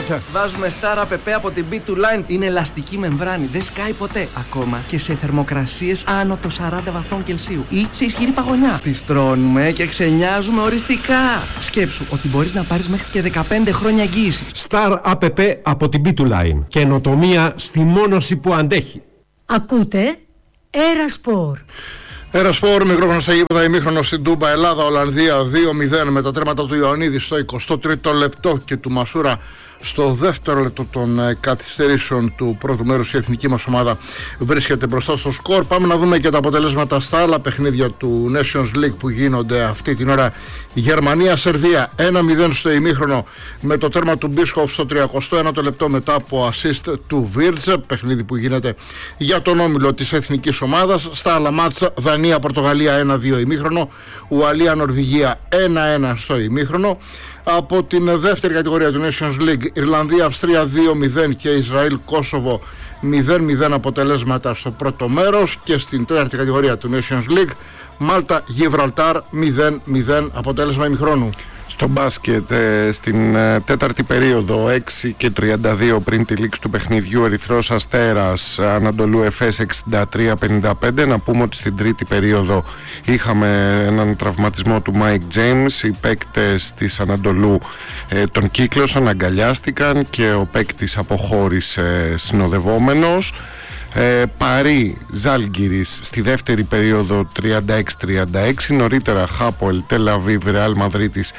Βάζουμε Star App από την B2 Line. Είναι ελαστική μεμβράνη, δεν σκάει ποτέ. Ακόμα και σε θερμοκρασίες άνω των 40 βαθμών Κελσίου ή σε ισχυρή παγωνιά. Τις τρώνουμε και ξενιάζουμε οριστικά. Σκέψου ότι μπορείς να πάρεις μέχρι και 15 χρόνια εγγύηση. Star App από την B2 Line. Καινοτομία στη μόνωση που αντέχει. Ακούτε Aerosport. Aerosport, μικρόφωνο στα γήπεδα, ημίχρονο στην Τούμπα, Ελλάδα, Ολλανδία 2-0 με τα τρέματα του Ιωαννίδη στο 23ο λεπτό και του Μασούρα στο δεύτερο λεπτό των καθυστερήσεων του πρώτου μέρους. Η εθνική μας ομάδα βρίσκεται μπροστά στο σκορ. Πάμε να δούμε και τα αποτελέσματα στα άλλα παιχνίδια του Nations League που γίνονται αυτή την ώρα. Γερμανία-Σερβία 1-0 στο ημίχρονο με το τέρμα του Μπίσκοφ στο 31ο λεπτό μετά από assist του Βίρτζε. Παιχνίδι που γίνεται για τον όμιλο της εθνικής ομάδας. Στα άλλα μάτσα, Δανία-Πορτογαλία 1-2 ημίχρονο, Ουαλία-Νορβηγία 1-1 στο ημίχρονο. Από την δεύτερη κατηγορία του Nations League, Ιρλανδία-Αυστρία 2-0 και Ισραήλ-Κόσοβο 0-0 αποτελέσματα στο πρώτο μέρος. Και στην τέταρτη κατηγορία του Nations League, Μάλτα-Γιβραλτάρ 0-0 αποτέλεσμα ημιχρόνου. Στο μπάσκετ, στην τέταρτη περίοδο, 6 και 32 πριν τη λήξη του παιχνιδιού, Ερυθρός Αστέρας Ανατολού Εφές 63-55. Να πούμε ότι στην τρίτη περίοδο είχαμε έναν τραυματισμό του Mike James. Οι παίκτες της Ανατολού τον κύκλωσαν, αγκαλιάστηκαν και ο παίκτης αποχώρησε συνοδευόμενος. Παρί Ζάλγκιρις στη δεύτερη περίοδο 36-36. Νωρίτερα Χάπολ Τελαβίβ Ρεάλ Μαδρίτης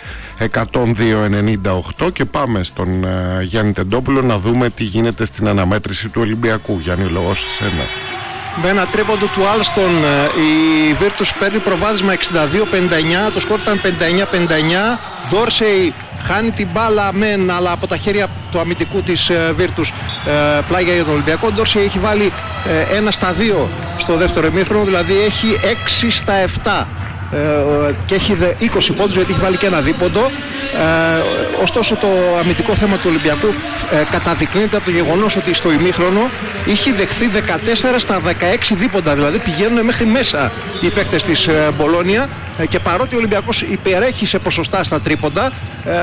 102-98. Και πάμε στον Γιάννη Τεντόπουλο να δούμε τι γίνεται στην αναμέτρηση του Ολυμπιακού. Γιάννη, λόγω σε σένα. Με ένα τρίποντο του Άλστον η Βίρτους παίρνει προβάδισμα 62-59. Το σκορ ήταν 59-59. Ντόρσεϊ χάνει την μπάλα μεν, αλλά από τα χέρια του αμυντικού της Βίρτους πλάγια για τον Ολυμπιακό. Ο Ντόρσεϊ έχει βάλει 1-2 στο δεύτερο ημίχρονο, δηλαδή έχει 6-7 και έχει 20 πόντους γιατί έχει βάλει και ένα δίποντο. Ωστόσο το αμυντικό θέμα του Ολυμπιακού καταδεικνύεται από το γεγονός ότι στο ημίχρονο είχε δεχθεί 14-16 δίποντα, δηλαδή πηγαίνουν μέχρι μέσα οι παίκτες της Μπολόνια. Και παρότι ο Ολυμπιακός υπερέχει σε ποσοστά στα τρίποντα,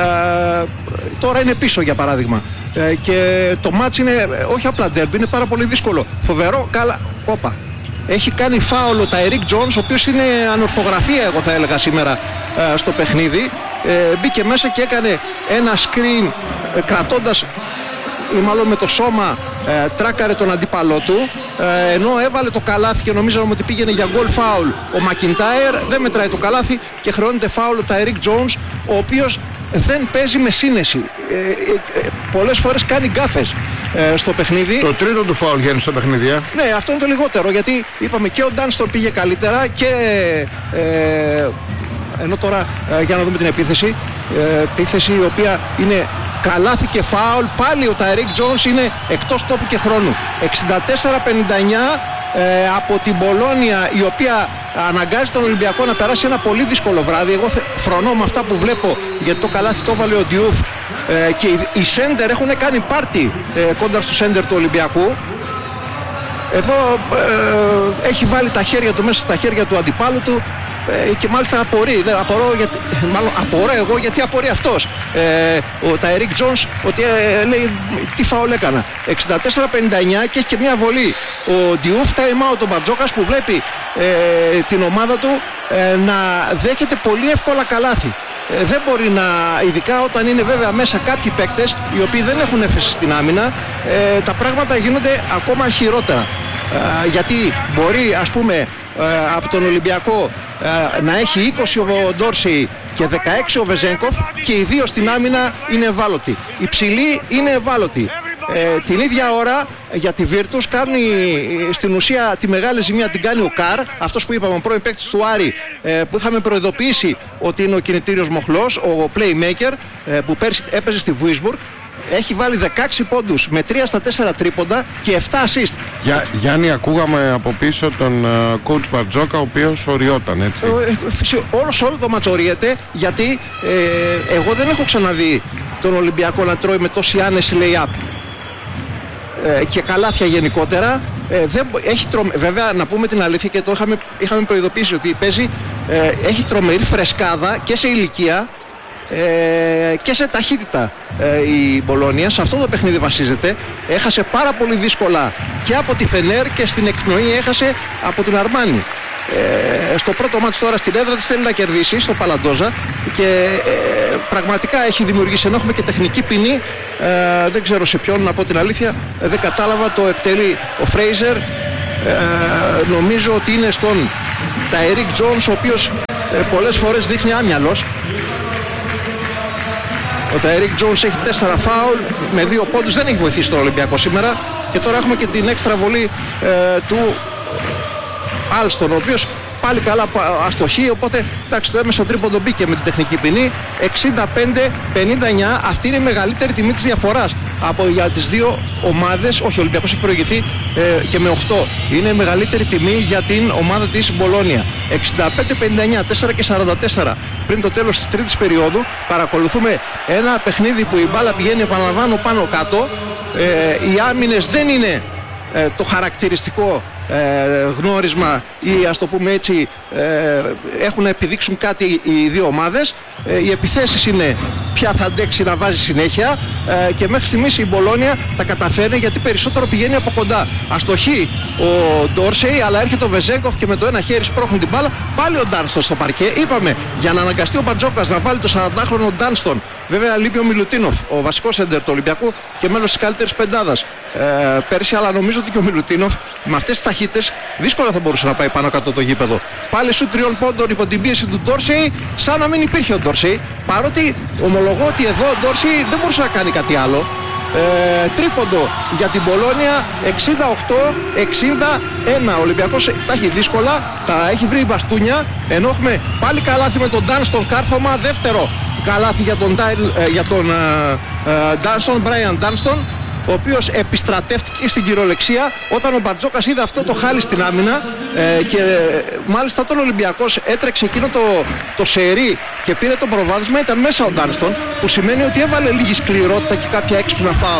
τώρα είναι πίσω για παράδειγμα. Και το μάτς είναι όχι απλά ντέρμπι, είναι πάρα πολύ δύσκολο. Φοβερό, καλά, όπα. Έχει κάνει φάουλο τα Ερικ Τζόνς, ο οποίος είναι ανορθογραφία, εγώ θα έλεγα σήμερα στο παιχνίδι. Μπήκε μέσα και έκανε ένα screen κρατώντας, ή μάλλον με το σώμα τράκαρε τον αντίπαλό του, ενώ έβαλε το καλάθι και νομίζαμε ότι πήγαινε για γκολ φάουλ ο Μακιντάιρ. Δεν μετράει το καλάθι και χρεώνεται φάουλ τα Ερικ Τζόνς, ο οποίος δεν παίζει με σύνεση. Πολλές φορές κάνει γκάφες στο παιχνίδι. Το τρίτο του φάουλ βγαίνει στο παιχνίδι, Ναι, αυτό είναι το λιγότερο, γιατί είπαμε και ο Ντάνστον πήγε καλύτερα και ενώ τώρα για να δούμε την επίθεση, επίθεση η οποία είναι καλάθι και φάουλ. Πάλι ο Ταϊρίκ Τζόνς είναι εκτός τόπου και χρόνου. 64-59 από την Μπολόνια, η οποία αναγκάζει τον Ολυμπιακό να περάσει ένα πολύ δύσκολο βράδυ. Εγώ φρονώ με αυτά που βλέπω, γιατί το καλάθι το έβαλε ο Ντιούφ και οι σέντερ έχουν κάνει πάρτι κόντρα στο σέντερ του Ολυμπιακού. Εδώ έχει βάλει τα χέρια του μέσα στα χέρια του αντιπάλου του και μάλιστα απορεί, απορώ εγώ γιατί απορεί αυτός ο Ταϊρίκ Τζόνς, ότι λέει τι φάουλ έκανα. 64-59 και έχει και μια βολή ο Ντιούφ, time out ο Μπαρτζόκας, που βλέπει την ομάδα του να δέχεται πολύ εύκολα καλάθι. Δεν μπορεί να, ειδικά όταν είναι βέβαια μέσα κάποιοι παίκτες οι οποίοι δεν έχουν έφεση στην άμυνα, τα πράγματα γίνονται ακόμα χειρότερα. Γιατί μπορεί, ας πούμε, από τον Ολυμπιακό να έχει 20 ο Ντόρσεϊ και 16 ο Βεζένκοφ και οι δύο στην άμυνα είναι ευάλωτοι. Οι ψηλοί είναι ευάλωτοι. Την ίδια ώρα για τη Virtus κάνει στην ουσία τη μεγάλη ζημία, την κάνει ο Καρ, αυτός που είπαμε, ο πρώην παίκτης του Άρη, που είχαμε προειδοποιήσει ότι είναι ο κινητήριος μοχλός, ο playmaker, που πέρσι έπαιζε στη Βουίσμπουργκ. Έχει βάλει 16 πόντους με 3 στα 4 τρίποντα και 7 assist. Γιάννη, ακούγαμε από πίσω τον coach Μπαρτζόκα, ο οποίος οριόταν, έτσι. Όλο το μάτς οριέται, γιατί εγώ δεν έχω ξαναδεί τον Ολυμπιακό να τρώει με τόση άνεση lay-up και καλάθια γενικότερα. Βέβαια, να πούμε την αλήθεια, και το είχαμε προειδοποιήσει ότι παίζει, έχει τρομερή φρεσκάδα και σε ηλικία και σε ταχύτητα η Μπολόνια. Σε αυτό το παιχνίδι βασίζεται. Έχασε πάρα πολύ δύσκολα και από τη Φενέρ και στην εκπνοή έχασε από την Αρμάνι. Στο πρώτο μάτς τώρα στην έδρα της θέλει να κερδίσει στο Παλαντόζα και πραγματικά έχει δημιουργήσει, ενώ έχουμε και τεχνική ποινή, δεν ξέρω σε ποιον, να πω την αλήθεια, δεν κατάλαβα, το εκτελεί ο Φρέιζερ, νομίζω ότι είναι στον Τάιρικ Τζόνς, ο οποίος πολλές φορές δείχνει άμυαλος. Ο Τάιρικ Τζόνς έχει 4 φάουλ με 2 πόντους, δεν έχει βοηθήσει τον Ολυμπιακό σήμερα, και τώρα έχουμε και την έξτρα βολή του Άλστον, ο οποίος πάλι καλά αστοχεί, οπότε εντάξει, το έμεσο τρίποντο μπήκε με την τεχνική ποινή. 65-59, αυτή είναι η μεγαλύτερη τιμή της διαφοράς για τις δύο ομάδες. Όχι, ο Ολυμπιακός έχει προηγηθεί και με 8. Είναι η μεγαλύτερη τιμή για την ομάδα της Μπολόνια. 65-59, 4 και 44 πριν το τέλος της τρίτης περίοδου. Παρακολουθούμε ένα παιχνίδι που η μπάλα πηγαίνει, επαναλαμβάνω, πάνω κάτω. Οι άμυνες δεν είναι το χαρακτηριστικό γνώρισμα, ή ας το πούμε έτσι, έχουν να επιδείξουν κάτι οι δύο ομάδες. Οι επιθέσεις είναι ποια θα αντέξει να βάζει συνέχεια, και μέχρι στιγμής η Μπολόνια τα καταφέρνει, γιατί περισσότερο πηγαίνει από κοντά. Αστοχεί ο Ντόρσεϊ, αλλά έρχεται ο Βεζέγκοφ και με το ένα χέρι σπρώχνει την μπάλα. Πάλι ο Ντάνστον στο παρκέ. Είπαμε, για να αναγκαστεί ο Μπαρτζόκας να βάλει το 40χρονο Ντάνστον. Βέβαια λείπει ο Μιλουτίνοφ, ο βασικός σέντερ του Ολυμπιακού και μέλος της καλύτερης πεντάδας πέρσι, αλλά νομίζω ότι και ο Μιλουτίνοφ με αυτές τις ταχύτητες δύσκολα θα μπορούσε να πάει πάνω κάτω το γήπεδο. Πάλι σου 3 πόντων υπό την πίεση του Ντόρσεϊ, σαν να μην υπήρχε ο Ντόρσεϊ, παρότι ομολογώ ότι εδώ ο Ντόρσεϊ δεν μπορούσε να κάνει κάτι άλλο. Τρίποντο για την Μπολόνια, 68-61. Ο Ολυμπιακός τα έχει δύσκολα, τα έχει βρει μπαστούνια, ενώ έχουμε πάλι καλάθι με τον Ντάνστον κάρφωμα, δεύτερο καλάθι για τον Ντάνστον, Μπράιαν Ντάνστον, ο οποίος επιστρατεύτηκε στην κυριολεξία όταν ο Μπαρτζόκας είδε αυτό το χάλι στην άμυνα, και μάλιστα τον Ολυμπιακός έτρεξε εκείνο το σερί και πήρε το προβάδισμα, ήταν μέσα ο Ντάνστον, που σημαίνει ότι έβαλε λίγη σκληρότητα και κάποια έξυπνα φάουλ.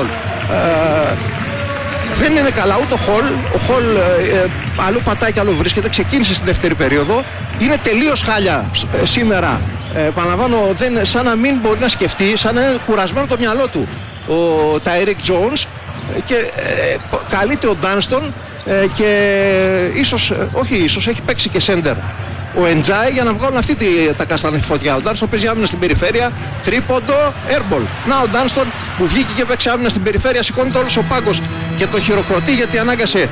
Δεν είναι καλά ούτε ο Χολ. Ο Χολ αλλού πατάει και αλλού βρίσκεται, ξεκίνησε στη δεύτερη περίοδο, είναι τελείως χάλια σήμερα. Επαναλαμβάνω, σαν να μην μπορεί να σκεφτεί, σαν να είναι κουρασμένο το μυαλό του ο Τάιρικ Τζόνς, και καλείται ο Ντάνστον, και ίσως έχει παίξει και σέντερ ο Εντζάι για να βγάλουν αυτή τα καστανή φωτιά. Ο Ντάνστον παίζει άμυνα στην περιφέρεια, τρίποντο, airball. Να ο Ντάνστον που βγήκε και παίξει άμυνα στην περιφέρεια, σηκώνεται όλος ο πάγκος και τον χειροκροτεί, γιατί ανάγκασε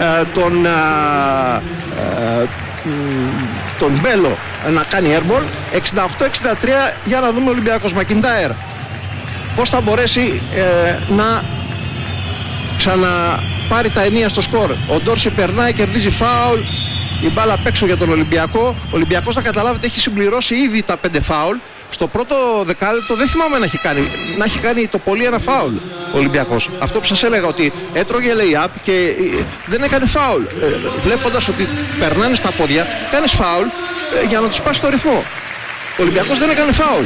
τον Μπέλο να κάνει airball. 68-63, για να δούμε ο Ολυμπιακός. Μακιντάιρ πώς θα μπορέσει να ξαναπάρει τα ενία στο σκορ. Ο Ντόρσεϊ περνάει, κερδίζει φάουλ, η μπάλα απ' έξω για τον Ολυμπιακό. Ο Ολυμπιακός, να καταλάβετε, έχει συμπληρώσει ήδη τα 5 φάουλ. Στο πρώτο δεκάλεπτο δεν θυμάμαι να έχει κάνει το πολύ ένα φάουλ ο Ολυμπιακός. Αυτό που σας έλεγα, ότι έτρωγε lay-up και δεν έκανε φάουλ. Βλέποντας ότι περνάνε στα πόδια, κάνεις φάουλ για να τους πάσει το ρυθμό. Ο Ολυμπιακός δεν έκανε φάουλ.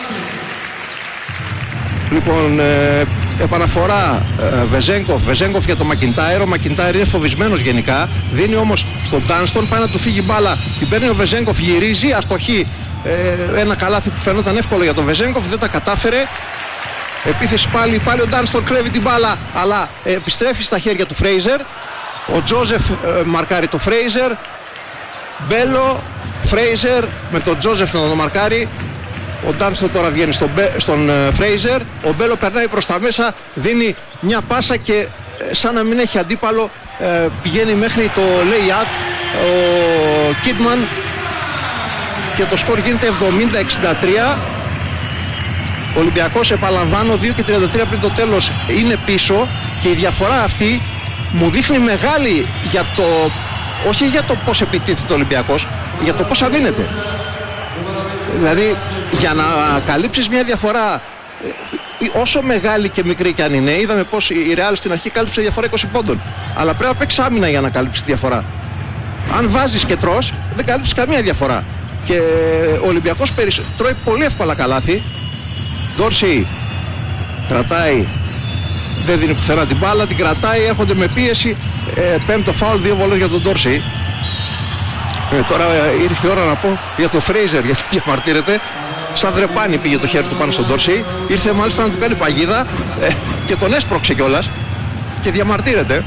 Λοιπόν, επαναφορά Βεζέγκοφ για τον Μακιντάιρ. Ο Μακιντάιρ είναι φοβισμένος γενικά, δίνει όμως στον Ντάνστον, πάει να του φύγει μπάλα, την παίρνει ο Βεζέγκοφ, γυρίζει, αστοχεί, ένα καλάθι που φαινόταν εύκολο για τον Βεζέγκοφ, δεν τα κατάφερε. Επίθεση πάλι ο Ντάνστον κλέβει την μπάλα, αλλά επιστρέφει στα χέρια του Φρέιζερ. Ο Τζόζεφ μαρκάρει το Φρέιζερ. Μπέλο, Φρέιζερ με τον Τζόζεφ να τον μαρκάρει. Ο Ντάνστον τώρα βγαίνει στον Φρέιζερ. Ο Μπέλο περνάει προς τα μέσα, δίνει μια πάσα και σαν να μην έχει αντίπαλο πηγαίνει μέχρι το lay-up ο Κίτμαν, και το σκορ γίνεται 70-63. Ο Ολυμπιακός, επαναλαμβάνω, 2 και 33 πριν το τέλος είναι πίσω, και η διαφορά αυτή μου δείχνει μεγάλη όχι για το πώς επιτίθεται ο Ολυμπιακός, για το πώς αμήνεται. Δηλαδή, για να καλύψεις μια διαφορά όσο μεγάλη και μικρή κι αν είναι, είδαμε πως η Real στην αρχή κάλυψε διαφορά 20 πόντων, αλλά πρέπει να παίξεις άμυνα για να καλύψεις τη διαφορά. Αν βάζεις και τρως, δεν καλύψεις καμία διαφορά. Και ο Ολυμπιακός τρώει πολύ εύκολα καλάθι. Ντόρσεϊ κρατάει, δεν δίνει πουθενά την μπάλα, την κρατάει, έρχονται με πίεση, πέμπτο φάουλ, 2 βολές για τον Ντόρσεϊ. Τώρα ήρθε η ώρα να πω για το Φρέιζερ, γιατί διαμαρτύρεται. σαν δρεπάνι πήγε το χέρι του πάνω στον Ντόρσεϊ. Ήρθε μάλιστα να του κάνει παγίδα και τον έσπρωξε κιόλας και διαμαρτύρεται.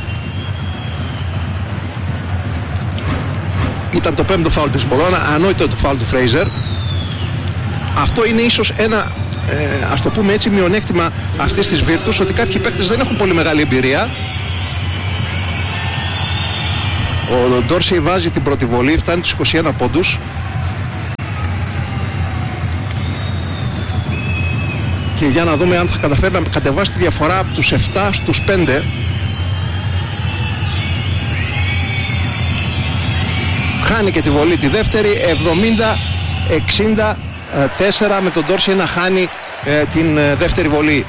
Ήταν το 5ο φάουλ της Μπολόνα, ανόητο το φάουλ του Φρέιζερ. Αυτό είναι ίσως ένα, ας το πούμε έτσι, μειονέκτημα αυτής της Virtus, ότι κάποιοι παίκτες δεν έχουν πολύ μεγάλη εμπειρία. Ο Ντόρσεϊ βάζει την πρώτη βολή, φτάνει τους 21 πόντους. Και για να δούμε αν θα καταφέρει να κατεβάσει τη διαφορά από τους 7 στους 5. Χάνει και τη βολή τη δεύτερη, 70-64 με τον Ντόρσεϊ να χάνει την δεύτερη βολή.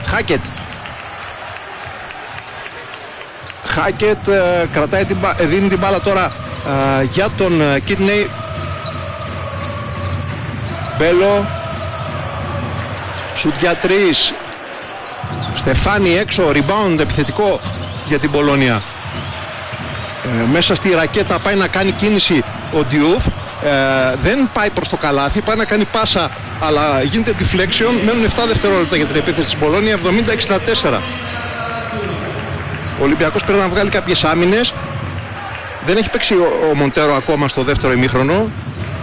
Χάκετ κρατάει δίνει την μπάλα τώρα για τον Κίτνεϊ. Μπέλο, σουτ για 3. Στεφάνι έξω, rebound επιθετικό για την Πολώνια. Μέσα στη ρακέτα πάει να κάνει κίνηση ο Ντιούφ. Δεν πάει προς το καλάθι, πάει να κάνει πάσα, αλλά γίνεται deflection. Μένουν 7 δευτερόλεπτα για την επίθεση της Πολώνια, 70-64. Ο Ολυμπιακός πρέπει να βγάλει κάποιες άμυνες. Δεν έχει παίξει ο Μοντέρο ακόμα στο δεύτερο ημίχρονο.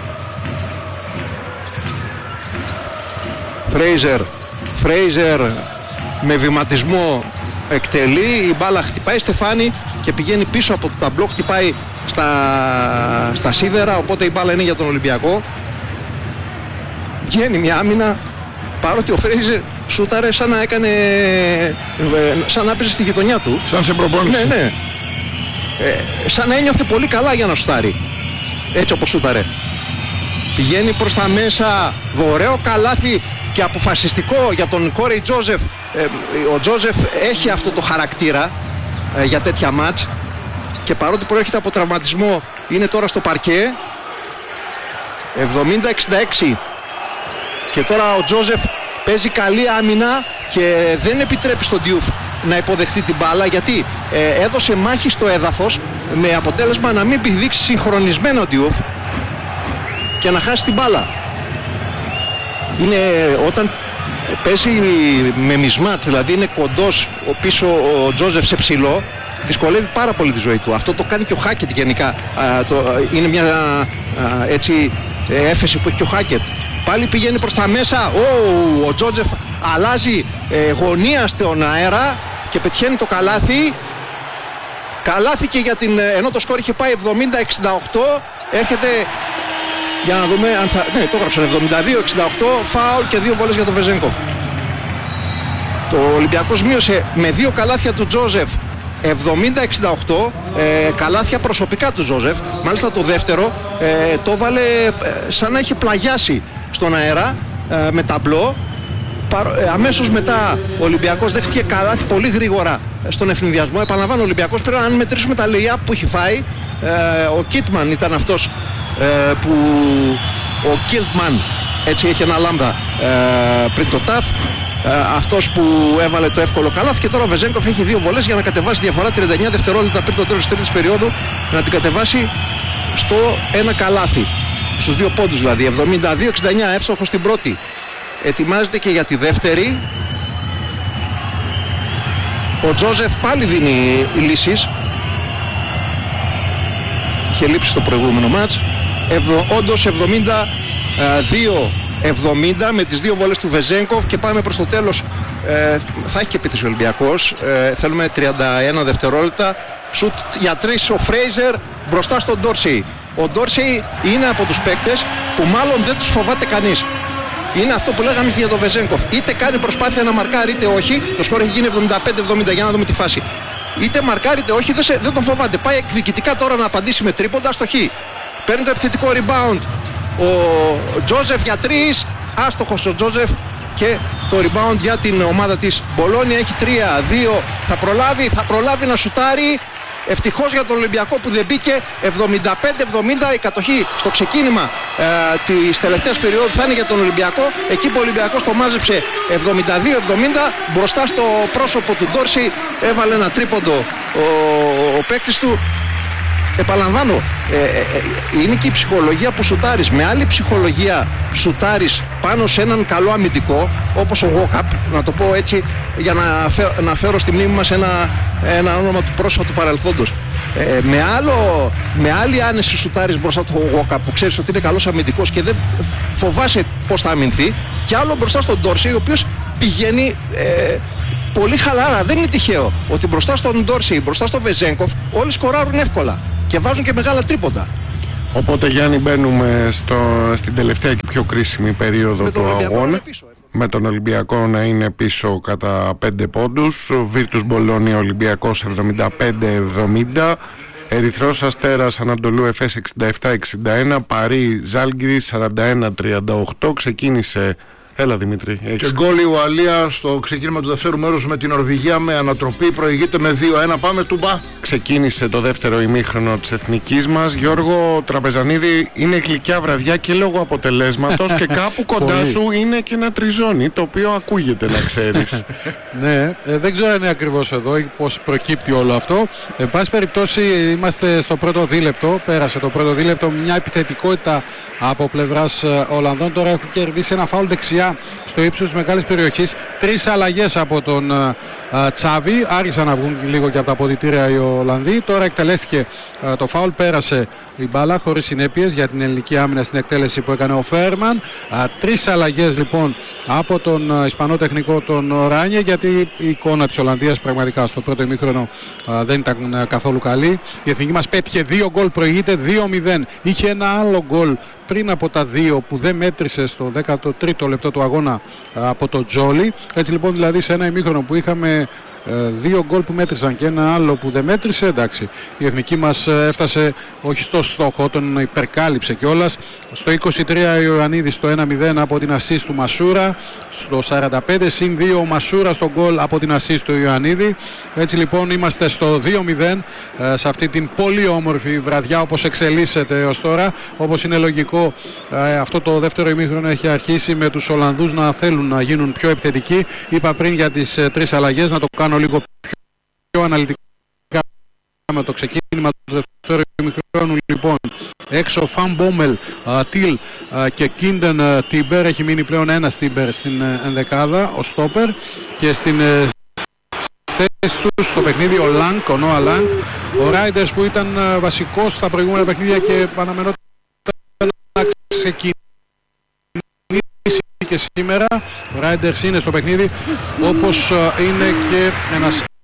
Φρέιζερ με βηματισμό εκτελεί, η μπάλα χτυπάει Στεφάνι και πηγαίνει πίσω από το ταμπλό, χτυπάει στα σίδερα, οπότε η μπάλα είναι για τον Ολυμπιακό. Βγαίνει μια άμυνα, παρότι ο Φρέιζερ σούταρε σαν να έκανε, σαν να έπαιζε στη γειτονιά του. Σαν σε προπόνηση. Ναι. Σαν να ένιωθε πολύ καλά για να σουτάρει. Έτσι όπως σούταρε. Πηγαίνει προς τα μέσα, ωραίο καλάθι και αποφασιστικό για τον Κόρεϊ Τζόζεφ. Ο Τζόζεφ έχει αυτό το χαρακτήρα για τέτοια μάτς και παρότι προέρχεται από τραυματισμό είναι τώρα στο παρκέ. 70-66 και τώρα ο Τζόζεφ παίζει καλή άμυνα και δεν επιτρέπει στον Ντιούφ να υποδεχθεί την μπάλα, γιατί έδωσε μάχη στο έδαφος με αποτέλεσμα να μην πηδήξει συγχρονισμένο ο Ντιούφ και να χάσει την μπάλα. Είναι όταν παίζει με mismatch, δηλαδή είναι κοντός πίσω ο Τζόζεφ σε ψηλό, δυσκολεύει πάρα πολύ τη ζωή του. Αυτό το κάνει και ο Χάκετ γενικά. Είναι μια έτσι έφεση που έχει και ο Χάκετ. Πάλι πηγαίνει προς τα μέσα. Ο Τζόζεφ αλλάζει γωνία στον αέρα και πετυχαίνει το καλάθι. Καλάθι και για την, ενώ το σκορ είχε πάει 70-68, έρχεται, για να δούμε αν θα, ναι, το έγραψαν 72-68, φάουλ και 2 βόλες για τον Βεζένκοφ. Το Ολυμπιακός μείωσε με 2 καλάθια του Τζόζεφ 70-68, καλάθια προσωπικά του Τζόζεφ. Μάλιστα το δεύτερο το βάλε σαν να είχε πλαγιάσει στον αέρα με ταμπλό. Αμέσως μετά ο Ολυμπιακός δέχτηκε καλάθι πολύ γρήγορα στον ευνηδιασμό. Επαναλαμβάνω, ο Ολυμπιακός πρέπει να μετρήσουμε τα lay-up που έχει φάει. Ο Κίτμαν ήταν αυτός που ο Κίλτμαν, έτσι έχει ένα λάμδα πριν το ταφ, αυτός που έβαλε το εύκολο καλάθι. Και τώρα ο Βεζένκοφ έχει 2 βολές για να κατεβάσει διαφορά 39 δευτερόλεπτα πριν το τέλος της τρίτης περίοδου, να την κατεβάσει στο ένα καλάθι, στους 2 πόντους δηλαδή. 72-69, εύστοχος στην πρώτη. Ετοιμάζεται και για τη δεύτερη. Ο Τζόζεφ πάλι δίνει λύσεις. Είχε λείψει στο προηγούμενο μάτς. Όντως 72-70 με τις 2 βόλες του Βεζένκοφ. Και πάμε προς το τέλος. Θα έχει και επίθεση ο Ολυμπιακός. Θέλουμε 31 δευτερόλεπτα. Σουτ για 3 ο Φρέιζερ μπροστά στον Ντόρσεϊ. Ο Ντόρσεϊ είναι από τους παίκτες που μάλλον δεν τους φοβάται κανείς. Είναι αυτό που λέγαμε και για τον Βεζένκοφ. Είτε κάνει προσπάθεια να μαρκάρει είτε όχι. Το σκορ έχει γίνει 75-70, για να δούμε τη φάση. Είτε μαρκάρει είτε όχι, δεν τον φοβάται. Πάει εκδικητικά τώρα να απαντήσει με τρίποντα στο χ. Παίρνει το επιθετικό rebound ο Τζόζεφ για 3. Άστοχος ο Τζόζεφ και το rebound για την ομάδα της Μπολόνια. Έχει 3-2. Θα προλάβει να σουτάρει. Ευτυχώς για τον Ολυμπιακό που δεν μπήκε. 75-70 η κατοχή στο ξεκίνημα της τελευταίας περίοδου θα είναι για τον Ολυμπιακό. Εκεί που ο Ολυμπιακός το μάζεψε 72-70. Μπροστά στο πρόσωπο του Ντόρσεϊ έβαλε ένα τρίποντο ο παίκτης του. επαναλαμβάνω, είναι και η ψυχολογία που σουτάρεις. Με άλλη ψυχολογία σουτάρεις πάνω σε έναν καλό αμυντικό, όπως ο Walkup, να το πω έτσι, για να φέρω στη μνήμη μας ένα όνομα του πρόσωπου του παρελθόντος. Με άλλη άνεση σουτάρεις μπροστά του Walkup, που ξέρεις ότι είναι καλός αμυντικός και δεν φοβάσαι πώς θα αμυνθεί, και άλλο μπροστά στον Dorsey, ο οποίος πηγαίνει πολύ χαλάρα. Δεν είναι τυχαίο ότι μπροστά στον Dorsey, μπροστά στον Βεζένκοφ, όλοι σκοράρουν εύκολα και βάζουν και μεγάλα τρίποντα. Οπότε, Γιάννη, μπαίνουμε στην τελευταία και πιο κρίσιμη περίοδο του αγώνα, με τον Ολυμπιακό να είναι πίσω κατά 5 πόντους. Βίρτους Μπολόνια Ολυμπιακός 75-70, Ερυθρός Αστέρας Ανατολού Εφές 67-61, Παρί Ζάλγκιρις 41-38. Ξεκίνησε. Έλα, Δημήτρη. Και γκολ η Ουαλία στο ξεκίνημα του δευτέρου μέρους με την Νορβηγία με ανατροπή. Προηγείται με 2-1. Πάμε, Τούμπα. Ξεκίνησε το δεύτερο ημίχρονο της εθνικής μας. Γιώργο Τραπεζανίδη, είναι γλυκιά βραδιά και λόγω αποτελέσματος και κάπου κοντά σου είναι και ένα τριζόνι, το οποίο ακούγεται, να ξέρεις. Ναι, δεν ξέρω αν είναι ακριβώς εδώ ή πώς προκύπτει όλο αυτό. Εν πάση περιπτώσει, είμαστε στο πρώτο δίλεπτο. Πέρασε το πρώτο δίλεπτο, μια επιθετικότητα από πλευράς Ολλανδών. Τώρα έχουν κερδίσει ένα φάουλ δεξιά στο ύψος της μεγάλης περιοχής. 3 αλλαγές από τον Τσάβη. Άρχισαν να βγουν λίγο και από τα αποδυτήρια οι Ολλανδοί. Τώρα εκτελέστηκε το φάουλ, πέρασε η μπάλα χωρίς συνέπειες για την ελληνική άμυνα στην εκτέλεση που έκανε ο Φέρμαν. 3 αλλαγές λοιπόν από τον Ισπανό τεχνικό τον Ράνιε, γιατί η εικόνα της Ολλανδίας πραγματικά στο πρώτο ημίχρονο δεν ήταν καθόλου καλή. Η εθνική μας πέτυχε 2 γκολ, προηγείται 2-0. Είχε ένα άλλο γκολ πριν από τα 2 που δεν μέτρησε στο 13ο λεπτό του αγώνα από το Τζόλι. Έτσι λοιπόν, δηλαδή σε ένα ημίχρονο που είχαμε 2 γκολ που μέτρησαν και ένα άλλο που δεν μέτρησε, εντάξει, η εθνική μας έφτασε όχι στο στόχο, τον υπερκάλυψε κιόλας. Στο 23 ο Ιωαννίδης στο 1-0 από την assist του Μασούρα, στο 45 συν 2 ο Μασούρα στο γκολ από την assist του Ιωαννίδη. Έτσι λοιπόν είμαστε στο 2-0 σε αυτή την πολύ όμορφη βραδιά, όπως εξελίσσεται έως τώρα. Όπως είναι λογικό, αυτό το δεύτερο ημίχρονο έχει αρχίσει με τους Ολλανδούς να θέλουν να γίνουν πιο επιθετικοί. Είπα πριν για τις 3 αλλαγές, να το κάνω λίγο πιο αναλυτικά με το ξεκίνημα του δεύτερου ημιχρόνου. Λοιπόν, έξω Φαν Μπόμελ, Τιλ και Κίντεν Τίμπερ. Έχει μείνει πλέον ένας Τίμπερ στην ενδεκάδα, ο Στόπερ, και στην θέση του στο παιχνίδι ο Λάνκ, ο Νόα Λάνκ, ο Ράιντερς που ήταν βασικός στα προηγούμενα παιχνίδια και αναμενόταν να ξεκινήσει και σήμερα. Ο Ράιντερς είναι στο παιχνίδι, όπως είναι και ένας